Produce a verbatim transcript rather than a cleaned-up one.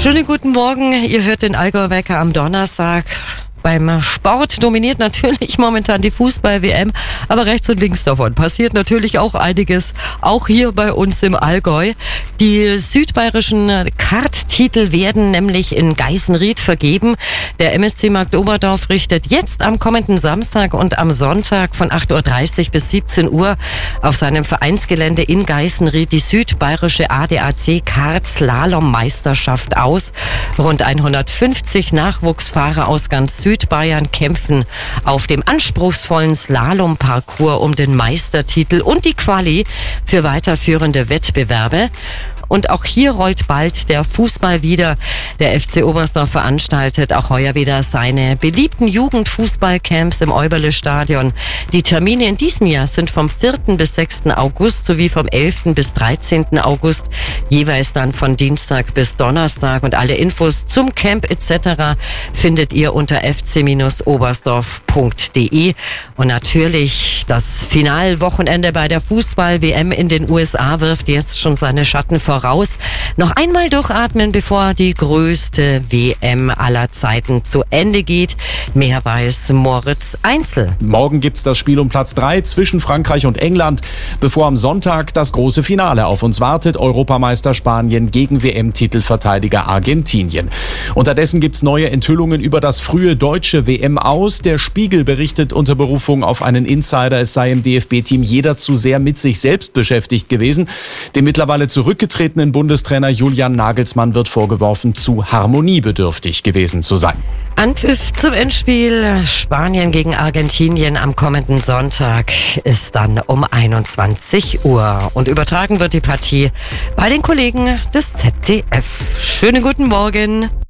Schönen guten Morgen, ihr hört den Allgäuer Wecker am Donnerstag. Beim Sport dominiert natürlich momentan die Fußball-W M, aber rechts und links davon passiert natürlich auch einiges, auch hier bei uns im Allgäu. Die südbayerischen Karttitel werden nämlich in Geißenried vergeben. Der M S C Markt Oberdorf richtet jetzt am kommenden Samstag und am Sonntag von acht Uhr dreißig bis siebzehn Uhr auf seinem Vereinsgelände in Geißenried die südbayerische A D A C Kart-Slalom-Meisterschaft aus. Rund hundertfünfzig Nachwuchsfahrer aus ganz Südbayern Südbayern kämpfen auf dem anspruchsvollen Slalom-Parcours um den Meistertitel und die Quali für weiterführende Wettbewerbe. Und auch hier rollt bald der Fußball wieder. Der F C Oberstdorf veranstaltet auch heuer wieder seine beliebten Jugendfußballcamps im Euberle-Stadion. Die Termine in diesem Jahr sind vom vierten bis sechsten August sowie vom elften bis dreizehnten August, jeweils dann von Dienstag bis Donnerstag. Und alle Infos zum Camp et cetera findet ihr unter f c oberstdorf punkt d e. Und natürlich das Finalwochenende bei der Fußball-W M in den U S A wirft jetzt schon seine Schatten voraus. Noch einmal durchatmen, bevor die größte W M aller Zeiten zu Ende geht. Mehr weiß Moritz Einzel. Morgen gibt's das Spiel um Platz drei zwischen Frankreich und England, bevor am Sonntag das große Finale auf uns wartet. Europameister Spanien gegen W M-Titelverteidiger Argentinien. Unterdessen gibt's neue Enthüllungen über das frühe deutsche W M aus. Der Spiegel berichtet unter Berufung auf einen Insider, es sei im D F B-Team jeder zu sehr mit sich selbst beschäftigt gewesen. Dem mittlerweile zurückgetretenen Bundestrainer Julian Nagelsmann wird vorgeworfen, zu harmoniebedürftig gewesen zu sein. Anpfiff zum Endspiel Spanien gegen Argentinien am kommenden Sonntag ist dann um einundzwanzig Uhr. Und übertragen wird die Partie bei den Kollegen des Z D F. Schönen guten Morgen.